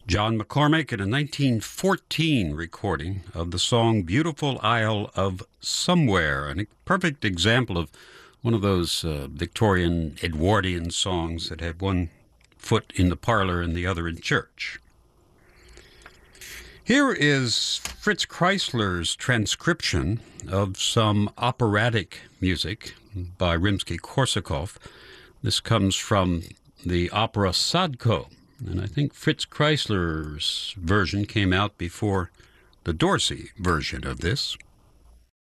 John McCormack in a 1914 recording of the song Beautiful Isle of Somewhere, a perfect example of one of those Victorian Edwardian songs that had one foot in the parlor and the other in church. Here is Fritz Kreisler's transcription of some operatic music by Rimsky-Korsakov. This comes from the opera Sadko, and I think Fritz Kreisler's version came out before the Dorsey version of this.